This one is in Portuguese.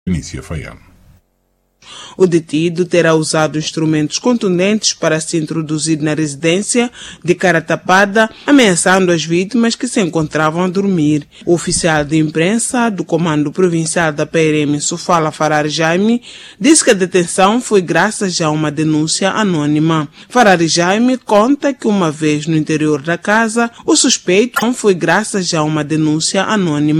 Inicia Faiano. O detido terá usado instrumentos contundentes para se introduzir na residência de cara tapada, ameaçando as vítimas que se encontravam a dormir. O oficial de imprensa do Comando Provincial da PRM, Sofala Farari Jaime, disse que a detenção foi graças a uma denúncia anônima. Farari Jaime conta que uma vez no interior da casa, o suspeito não foi graças a uma denúncia anônima.